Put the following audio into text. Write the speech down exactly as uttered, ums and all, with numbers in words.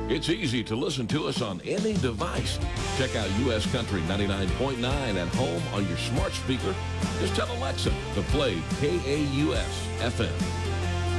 It's easy to listen to us on any device. Check out U S Country ninety-nine point nine at home on your smart speaker. Just tell Alexa to play K A U S F M.